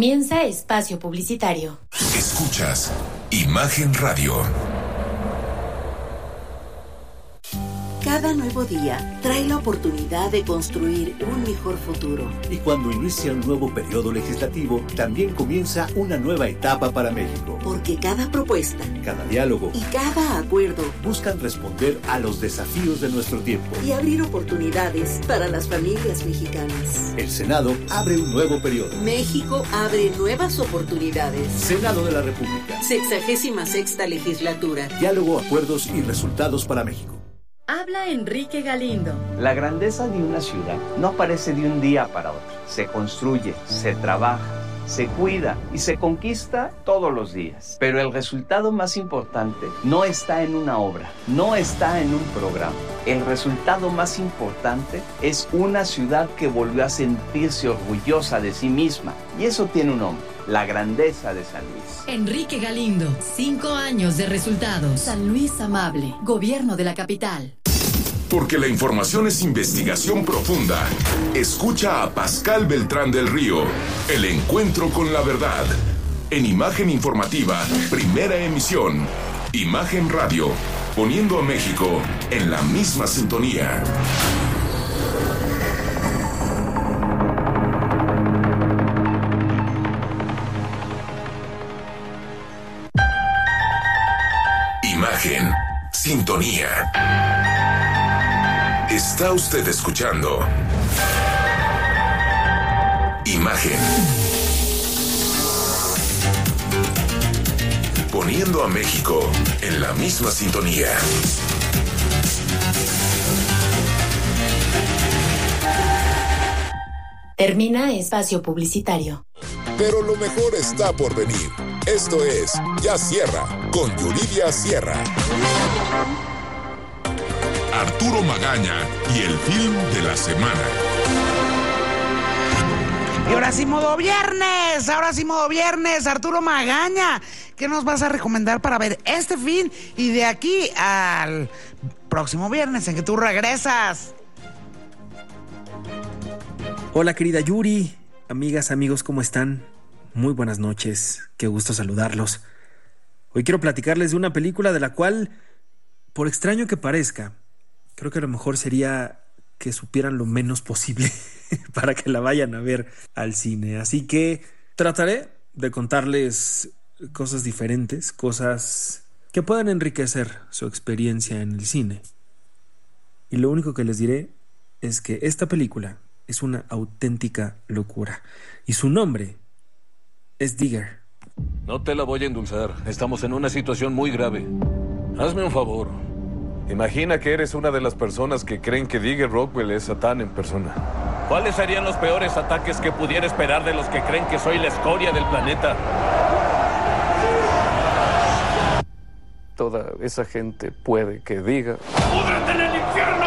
Comienza espacio publicitario. Escuchas Imagen Radio. Cada nuevo día trae la oportunidad de construir un mejor futuro. Y cuando inicia un nuevo periodo legislativo, también comienza una nueva etapa para México. Porque cada propuesta, cada diálogo y cada acuerdo buscan responder a los desafíos de nuestro tiempo y abrir oportunidades para las familias mexicanas. El Senado abre un nuevo periodo. México abre nuevas oportunidades. Senado de la República. 66ª legislatura. Diálogo, acuerdos y resultados para México. Habla Enrique Galindo. La grandeza de una ciudad no aparece de un día para otro. Se construye, se trabaja, se cuida y se conquista todos los días. Pero el resultado más importante no está en una obra, no está en un programa. El resultado más importante es una ciudad que volvió a sentirse orgullosa de sí misma. Y eso tiene un nombre: la grandeza de San Luis. Enrique Galindo, 5 años de resultados. San Luis amable, gobierno de la capital. Porque la información es investigación profunda. Escucha a Pascal Beltrán del Río, El Encuentro con la Verdad. En Imagen Informativa, primera emisión. Imagen Radio, poniendo a México en la misma sintonía. Imagen, sintonía. Está usted escuchando Imagen. Poniendo a México en la misma sintonía. Termina espacio publicitario. Pero lo mejor está por venir. Esto es Ya Sierra, con Yuridia Sierra. Arturo Magaña y el film de la semana. Y ahora sí modo viernes, Arturo Magaña. ¿Qué nos vas a recomendar para ver este fin y de aquí al próximo viernes en que tú regresas? Hola querida Yuri, amigas, amigos, ¿cómo están? Muy buenas noches, qué gusto saludarlos. Hoy quiero platicarles de una película de la cual, por extraño que parezca, creo que a lo mejor sería que supieran lo menos posible para que la vayan a ver al cine. Así que trataré de contarles cosas diferentes, cosas que puedan enriquecer su experiencia en el cine. Y lo único que les diré es que esta película es una auténtica locura. Y su nombre es Digger. No te la voy a endulzar. Estamos en una situación muy grave. Hazme un favor. Imagina que eres una de las personas que creen que Digger Rockwell es Satán en persona. ¿Cuáles serían los peores ataques que pudiera esperar de los que creen que soy la escoria del planeta? Toda esa gente puede que diga... ¡Púdrete en el infierno,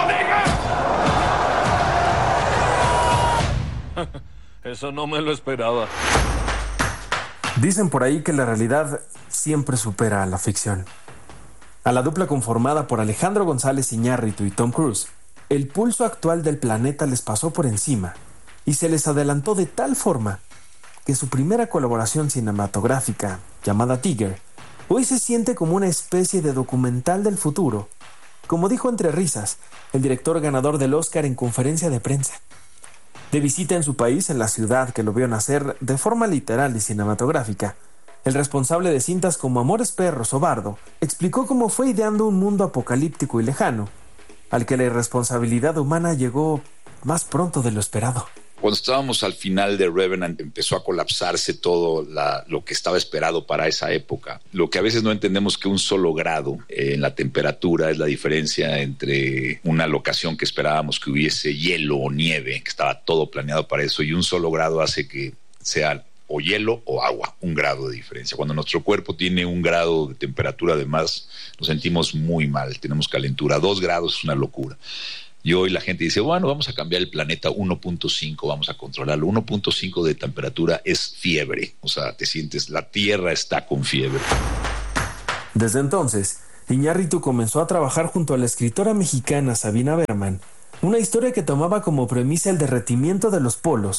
Digger! Eso no me lo esperaba. Dicen por ahí que la realidad siempre supera a la ficción. A la dupla conformada por Alejandro González Iñárritu y Tom Cruise, el pulso actual del planeta les pasó por encima y se les adelantó de tal forma que su primera colaboración cinematográfica, llamada Digger, hoy se siente como una especie de documental del futuro, como dijo entre risas el director ganador del Oscar en conferencia de prensa. De visita en su país, en la ciudad que lo vio nacer de forma literal y cinematográfica, el responsable de cintas como Amores Perros o Bardo explicó cómo fue ideando un mundo apocalíptico y lejano, al que la irresponsabilidad humana llegó más pronto de lo esperado. Cuando estábamos al final de Revenant empezó a colapsarse todo lo que estaba esperado para esa época. Lo que a veces no entendemos que un solo grado en la temperatura es la diferencia entre una locación que esperábamos que hubiese hielo o nieve, que estaba todo planeado para eso, y un solo grado hace que sea o hielo o agua, 1 grado de diferencia. Cuando nuestro cuerpo tiene 1 grado de temperatura de más, nos sentimos muy mal, tenemos calentura. 2 grados es una locura. Y hoy la gente dice, bueno, vamos a cambiar el planeta 1.5, vamos a controlarlo. 1.5 de temperatura es fiebre, o sea, te sientes, la Tierra está con fiebre. Desde entonces, Iñárritu comenzó a trabajar junto a la escritora mexicana Sabina Berman, una historia que tomaba como premisa el derretimiento de los polos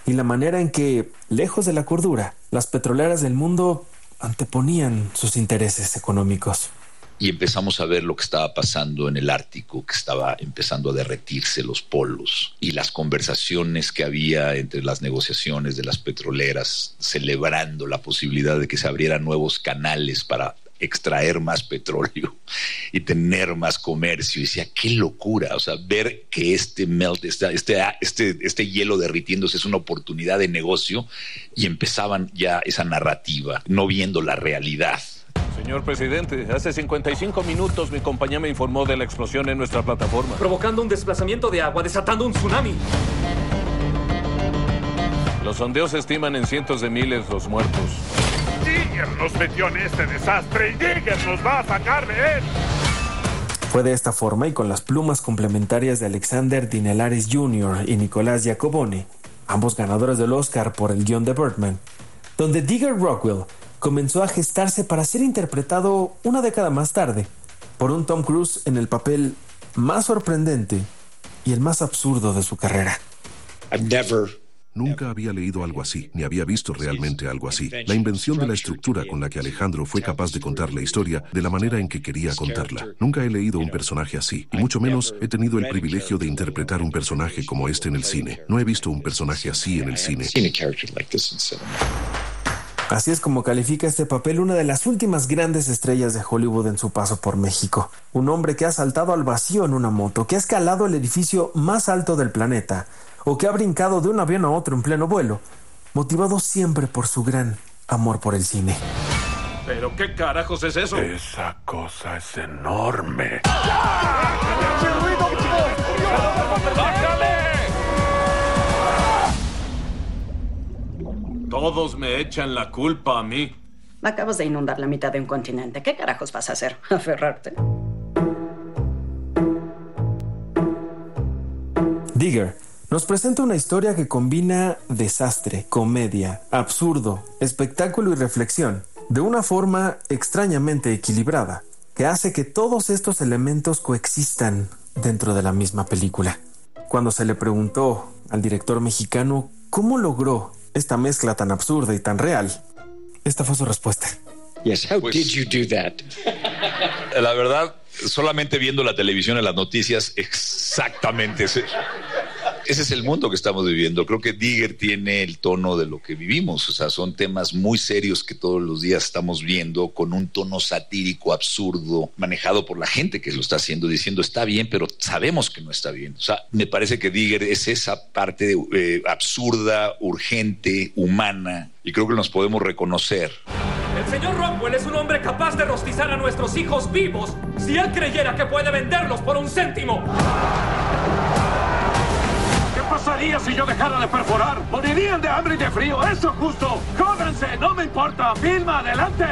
y la manera en que, lejos de la cordura, las petroleras del mundo anteponían sus intereses económicos. Y empezamos a ver lo que estaba pasando en el Ártico, que estaba empezando a derretirse los polos, y las conversaciones que había entre las negociaciones de las petroleras, celebrando la posibilidad de que se abrieran nuevos canales para extraer más petróleo y tener más comercio. Y decía, qué locura, o sea, ver que este hielo derritiéndose es una oportunidad de negocio, y empezaban ya esa narrativa, no viendo la realidad. Señor presidente, hace 55 minutos mi compañía me informó de la explosión en nuestra plataforma, provocando un desplazamiento de agua, desatando un tsunami. Los sondeos estiman en cientos de miles los muertos. Digger nos metió en este desastre y Digger nos va a sacar de él. Fue de esta forma, y con las plumas complementarias de Alexander Dinelaris Jr. y Nicolás Giacobone, ambos ganadores del Oscar por el guión de Birdman, donde Digger Rockwell comenzó a gestarse para ser interpretado una década más tarde por un Tom Cruise en el papel más sorprendente y el más absurdo de su carrera. Nunca había leído algo así, ni había visto realmente algo así. La invención de la estructura con la que Alejandro fue capaz de contar la historia de la manera en que quería contarla. Nunca he leído un personaje así, y mucho menos he tenido el privilegio de interpretar un personaje como este en el cine. No he visto un personaje así en el cine. Así es como califica este papel una de las últimas grandes estrellas de Hollywood en su paso por México. Un hombre que ha saltado al vacío en una moto, que ha escalado el edificio más alto del planeta, o que ha brincado de un avión a otro en pleno vuelo, motivado siempre por su gran amor por el cine. ¿Pero qué carajos es eso? Esa cosa es enorme. Todos me echan la culpa a mí. Acabas de inundar la mitad de un continente. ¿Qué carajos vas a hacer? ¿Aferrarte? Digger nos presenta una historia que combina desastre, comedia, absurdo, espectáculo y reflexión de una forma extrañamente equilibrada, que hace que todos estos elementos coexistan dentro de la misma película. Cuando se le preguntó al director mexicano cómo logró esta mezcla tan absurda y tan real, esta fue su respuesta. Yes, how did you do that? La verdad, solamente viendo la televisión en las noticias, exactamente ese es el mundo que estamos viviendo. Creo que Digger tiene el tono de lo que vivimos. O sea, son temas muy serios que todos los días estamos viendo, con un tono satírico, absurdo, manejado por la gente que lo está haciendo, diciendo está bien, pero sabemos que no está bien. O sea, me parece que Digger es esa parte absurda, urgente, humana, y creo que nos podemos reconocer. El señor Rockwell es un hombre capaz de rostizar a nuestros hijos vivos si él creyera que puede venderlos por un céntimo. ¿Qué pasaría si yo dejara de perforar? Morirían de hambre y de frío. ¡Eso justo! ¡Jódanse! ¡No me importa! ¡Filma! ¡Adelante!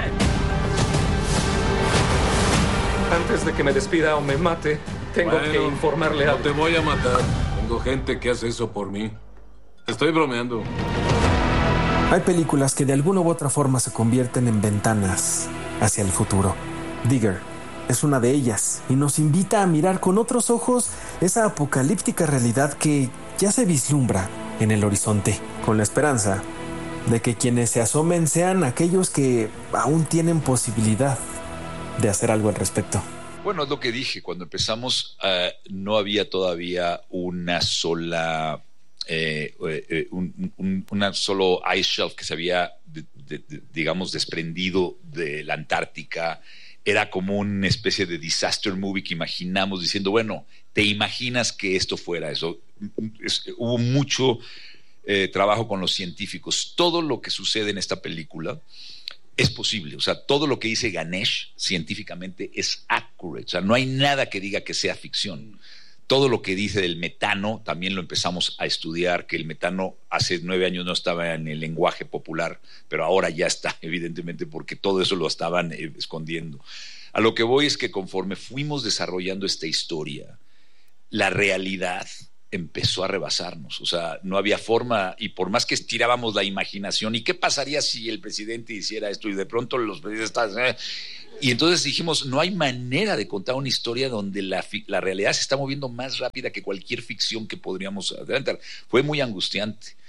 Antes de que me despida o me mate, tengo que informarle algo. No te voy a matar. Tengo gente que hace eso por mí. Estoy bromeando. Hay películas que de alguna u otra forma se convierten en ventanas hacia el futuro. Digger es una de ellas y nos invita a mirar con otros ojos esa apocalíptica realidad que ya se vislumbra en el horizonte, con la esperanza de que quienes se asomen sean aquellos que aún tienen posibilidad de hacer algo al respecto. Bueno, es lo que dije, cuando empezamos no había todavía una sola... una solo ice shelf que se había digamos desprendido de la Antártica. Era como una especie de disaster movie que imaginamos diciendo, bueno, ¿te imaginas que esto fuera eso? Hubo mucho trabajo con los científicos. Todo lo que sucede en esta película es posible. O sea, todo lo que dice Ganesh científicamente es accurate. O sea, no hay nada que diga que sea ficción. Todo lo que dice del metano también lo empezamos a estudiar, que el metano hace 9 años no estaba en el lenguaje popular, pero ahora ya está, evidentemente, porque todo eso lo estaban escondiendo. A lo que voy es que conforme fuimos desarrollando esta historia, la realidad empezó a rebasarnos. O sea, no había forma, y por más que estirábamos la imaginación, ¿y qué pasaría si el presidente hiciera esto? Y de pronto los presidentes... Y entonces dijimos, no hay manera de contar una historia donde la realidad se está moviendo más rápida que cualquier ficción que podríamos adelantar. Fue muy angustiante.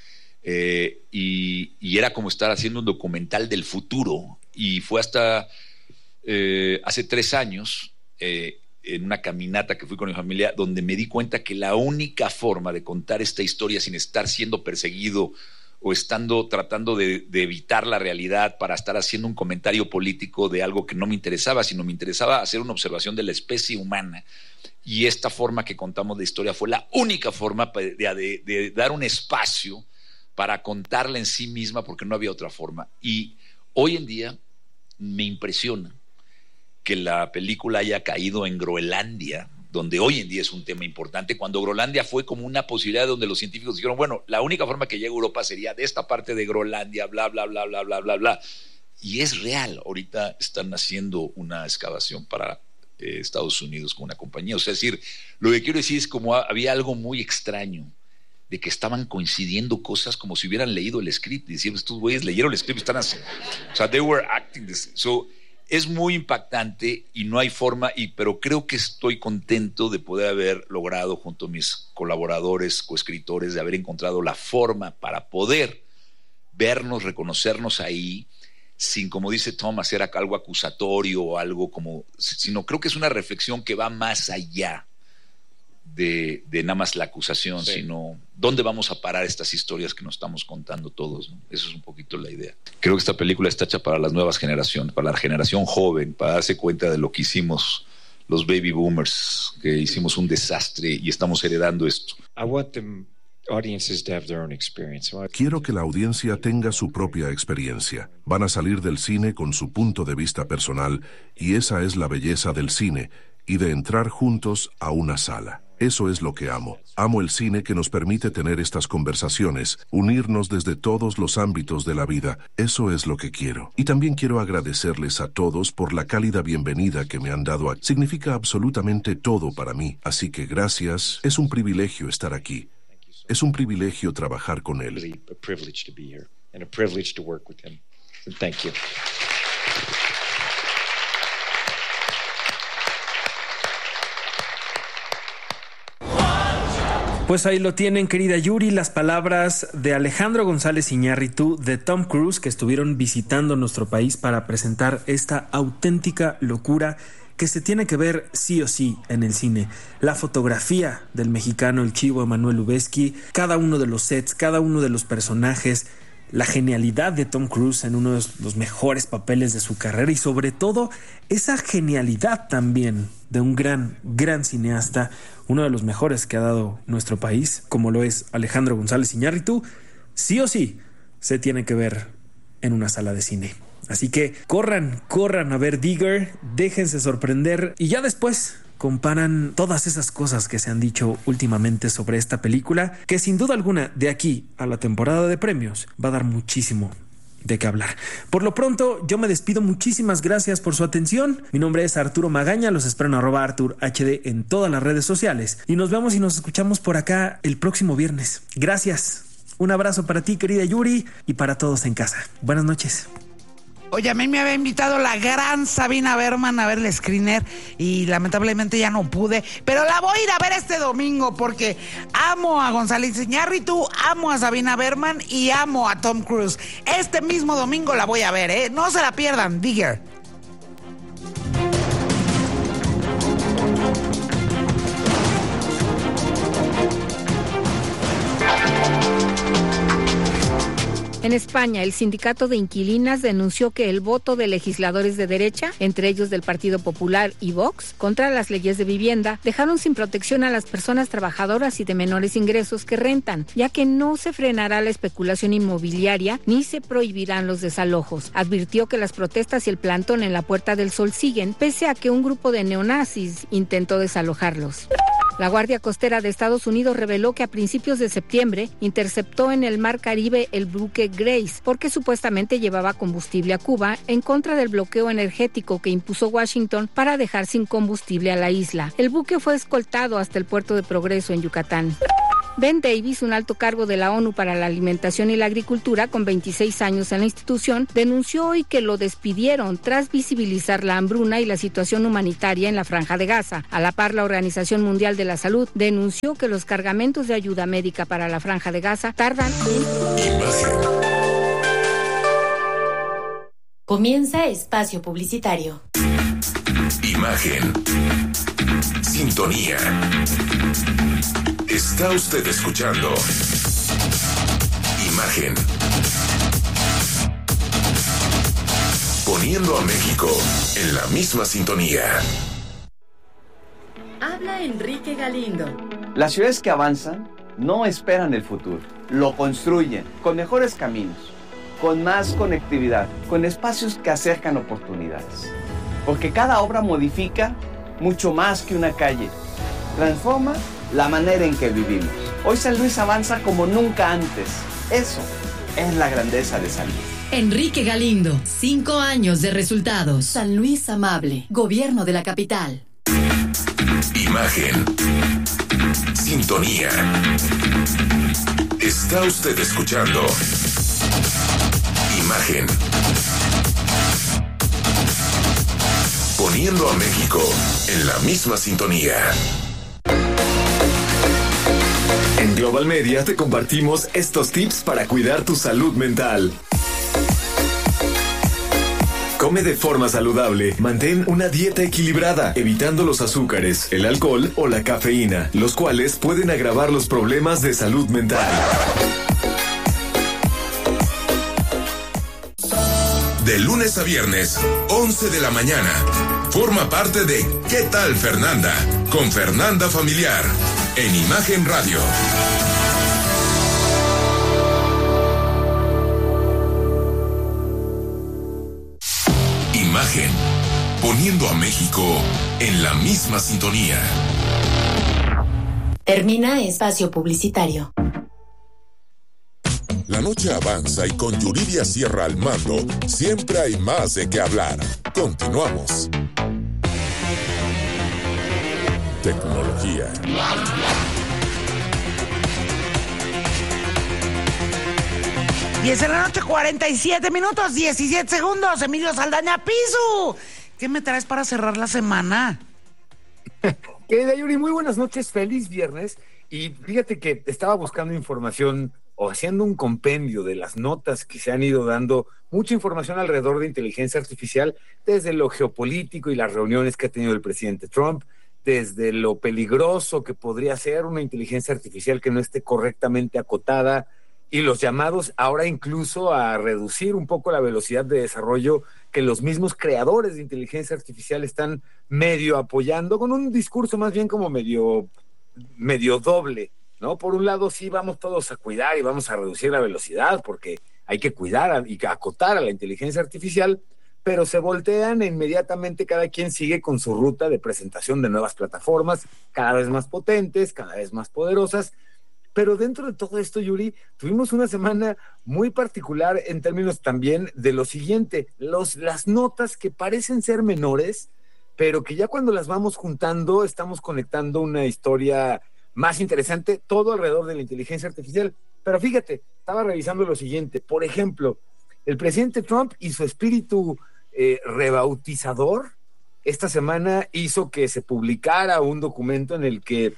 y era como estar haciendo un documental del futuro. Y fue hasta hace 3 años, en una caminata que fui con mi familia, donde me di cuenta que la única forma de contar esta historia sin estar siendo perseguido o tratando de evitar la realidad para estar haciendo un comentario político de algo que no me interesaba, sino me interesaba hacer una observación de la especie humana. Y esta forma que contamos la historia fue la única forma de dar un espacio para contarla en sí misma, porque no había otra forma. Y hoy en día me impresiona que la película haya caído en Groenlandia, donde hoy en día es un tema importante, cuando Groenlandia fue como una posibilidad donde los científicos dijeron, bueno, la única forma que llegue a Europa sería de esta parte de Groenlandia, bla, bla, bla, bla, bla, bla, bla. Y es real. Ahorita están haciendo una excavación para Estados Unidos con una compañía. O sea, es decir, lo que quiero decir es como había algo muy extraño de que estaban coincidiendo cosas como si hubieran leído el script. Y decían, estos güeyes leyeron el script y están así. O sea, they were acting this. So, es muy impactante y no hay forma, pero creo que estoy contento de poder haber logrado junto a mis colaboradores, coescritores, de haber encontrado la forma para poder vernos, reconocernos ahí, sin, como dice Tom, hacer algo acusatorio o algo como, sino creo que es una reflexión que va más allá de nada más la acusación, sí, sino dónde vamos a parar estas historias que nos estamos contando todos, ¿no? Eso es un poquito la idea. Creo que esta película está hecha para las nuevas generaciones, para la generación joven, para darse cuenta de lo que hicimos los baby boomers, que hicimos un desastre y estamos heredando esto. Quiero que la audiencia tenga su propia experiencia. Van a salir del cine con su punto de vista personal, y esa es la belleza del cine y de entrar juntos a una sala. Eso es lo que amo. Amo el cine que nos permite tener estas conversaciones, unirnos desde todos los ámbitos de la vida. Eso es lo que quiero. Y también quiero agradecerles a todos por la cálida bienvenida que me han dado. Significa absolutamente todo para mí. Así que gracias. Es un privilegio estar aquí. Es un privilegio trabajar con él. Pues ahí lo tienen, querida Yuri, las palabras de Alejandro González Iñárritu, de Tom Cruise, que estuvieron visitando nuestro país para presentar esta auténtica locura que se tiene que ver sí o sí en el cine. La fotografía del mexicano El Chivo Emmanuel Lubezki, cada uno de los sets, cada uno de los personajes, la genialidad de Tom Cruise en uno de los mejores papeles de su carrera y sobre todo esa genialidad también de un gran cineasta, uno de los mejores que ha dado nuestro país, como lo es Alejandro González Iñárritu, sí o sí se tiene que ver en una sala de cine. Así que corran a ver Digger, déjense sorprender y ya después comparan todas esas cosas que se han dicho últimamente sobre esta película, que sin duda alguna de aquí a la temporada de premios va a dar muchísimo de qué hablar. Por lo pronto, yo me despido. Muchísimas gracias por su atención. Mi nombre es Arturo Magaña. Los espero en @ArturHD en todas las redes sociales. Y nos vemos y nos escuchamos por acá el próximo viernes. Gracias. Un abrazo para ti, querida Yuri, y para todos en casa. Buenas noches. Oye, a mí me había invitado la gran Sabina Berman a ver el screener y lamentablemente ya no pude, pero la voy a ir a ver este domingo porque amo a González Iñárritu, amo a Sabina Berman y amo a Tom Cruise. Este mismo domingo la voy a ver, ¿eh? No se la pierdan, Digger. En España, el sindicato de inquilinas denunció que el voto de legisladores de derecha, entre ellos del Partido Popular y Vox, contra las leyes de vivienda, dejaron sin protección a las personas trabajadoras y de menores ingresos que rentan, ya que no se frenará la especulación inmobiliaria ni se prohibirán los desalojos. Advirtió que las protestas y el plantón en la Puerta del Sol siguen, pese a que un grupo de neonazis intentó desalojarlos. La Guardia Costera de Estados Unidos reveló que a principios de septiembre interceptó en el Mar Caribe el buque Grace porque supuestamente llevaba combustible a Cuba en contra del bloqueo energético que impuso Washington para dejar sin combustible a la isla. El buque fue escoltado hasta el puerto de Progreso en Yucatán. Ben Davis, un alto cargo de la ONU para la Alimentación y la Agricultura con 26 años en la institución, denunció hoy que lo despidieron tras visibilizar la hambruna y la situación humanitaria en la Franja de Gaza. A la par, la Organización Mundial de la Salud denunció que los cargamentos de ayuda médica para la Franja de Gaza tardan en... Comienza espacio publicitario. Imagen. Sintonía. Está usted escuchando Imagen. Poniendo a México en la misma sintonía. Habla Enrique Galindo. Las ciudades que avanzan no esperan el futuro, lo construyen con mejores caminos, con más conectividad, con espacios que acercan oportunidades. Porque cada obra modifica mucho más que una calle. Transforma la manera en que vivimos. Hoy San Luis avanza como nunca antes. Eso es la grandeza de San Luis. Enrique Galindo, 5 años de resultados. San Luis Amable, Gobierno de la Capital. Imagen. Sintonía. Está usted escuchando Imagen. Poniendo a México en la misma sintonía. En Global Media te compartimos estos tips para cuidar tu salud mental. Come de forma saludable, mantén una dieta equilibrada, evitando los azúcares, el alcohol o la cafeína, los cuales pueden agravar los problemas de salud mental. De lunes a viernes, 11 de la mañana. Forma parte de ¿Qué tal, Fernanda? Con Fernanda Familiar, en Imagen Radio. Imagen, poniendo a México en la misma sintonía. Termina espacio publicitario. La noche avanza y con Yuridia Sierra al mando, siempre hay más de qué hablar. Continuamos. Tecnología. Y es en la noche, 47 minutos, 17 segundos. Emilio Saldaña, Pisu. ¿Qué me traes para cerrar la semana? Querida Yuri, muy buenas noches, feliz viernes. Y fíjate que estaba buscando información o haciendo un compendio de las notas que se han ido dando, mucha información alrededor de inteligencia artificial, desde lo geopolítico y las reuniones que ha tenido el presidente Trump, desde lo peligroso que podría ser una inteligencia artificial que no esté correctamente acotada, y los llamados ahora incluso a reducir un poco la velocidad de desarrollo que los mismos creadores de inteligencia artificial están medio apoyando, con un discurso más bien como medio doble, ¿no? Por un lado, sí, vamos todos a cuidar y vamos a reducir la velocidad porque hay que cuidar y acotar a la inteligencia artificial, pero se voltean e inmediatamente cada quien sigue con su ruta de presentación de nuevas plataformas, cada vez más potentes, cada vez más poderosas. Pero dentro de todo esto, Yuri, tuvimos una semana muy particular en términos también de lo siguiente, las notas que parecen ser menores, pero que ya cuando las vamos juntando estamos conectando una historia más interesante, todo alrededor de la inteligencia artificial. Pero fíjate, estaba revisando lo siguiente, por ejemplo, el presidente Trump y su espíritu rebautizador, esta semana hizo que se publicara un documento en el que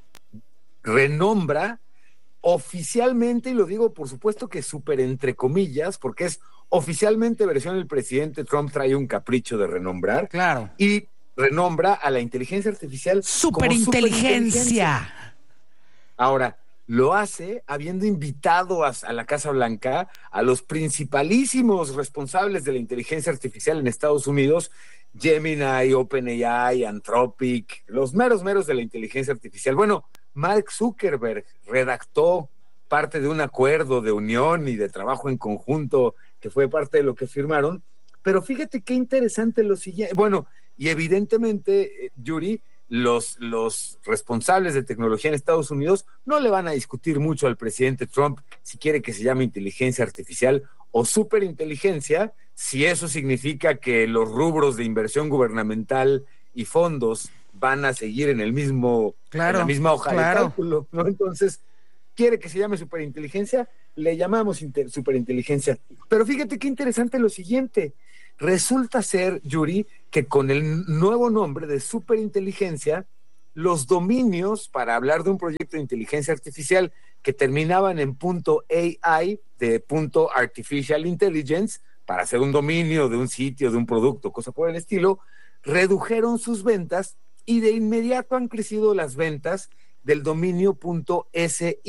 renombra oficialmente, y lo digo por supuesto que súper entre comillas, porque es oficialmente versión del presidente Trump, trae un capricho de renombrar. Claro. Y renombra a la inteligencia artificial superinteligencia. Ahora, lo hace habiendo invitado a la Casa Blanca a los principalísimos responsables de la inteligencia artificial en Estados Unidos, Gemini, OpenAI, Anthropic, los meros de la inteligencia artificial. Bueno, Mark Zuckerberg redactó parte de un acuerdo de unión y de trabajo en conjunto que fue parte de lo que firmaron, pero fíjate qué interesante lo siguiente. Bueno, y evidentemente, Yuri, los responsables de tecnología en Estados Unidos no le van a discutir mucho al presidente Trump si quiere que se llame inteligencia artificial o superinteligencia, si eso significa que los rubros de inversión gubernamental y fondos van a seguir en el mismo, en la misma hoja de cálculo, ¿no? Entonces, quiere que se llame superinteligencia, le llamamos superinteligencia. Pero fíjate qué interesante lo siguiente. Resulta ser, Yuri, que con el nuevo nombre de superinteligencia, los dominios para hablar de un proyecto de inteligencia artificial que terminaban en .ai, de .artificial intelligence, para hacer un dominio de un sitio, de un producto, cosa por el estilo, redujeron sus ventas y de inmediato han crecido las ventas del dominio .si.